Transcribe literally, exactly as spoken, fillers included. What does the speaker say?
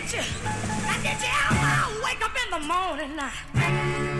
Now did you ever wake up in the morning?